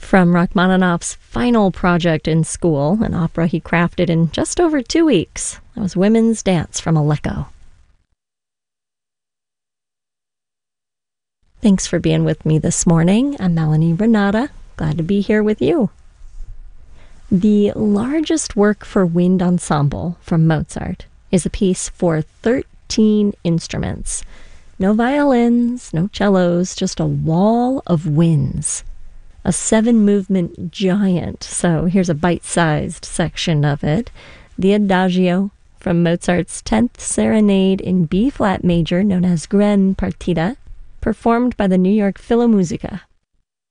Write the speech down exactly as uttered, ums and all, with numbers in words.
From Rachmaninoff's final project in school, an opera he crafted in just over two weeks. That was Women's Dance from Aleko. Thanks for being with me this morning. I'm Melanie Renata. Glad to be here with you. The largest work for wind ensemble from Mozart is a piece for thirteen instruments. No violins, no cellos, just a wall of winds. A seven-movement giant, so here's a bite-sized section of it. The Adagio from Mozart's tenth Serenade in B-flat major, known as Gran Partita, performed by the New York Philharmonic.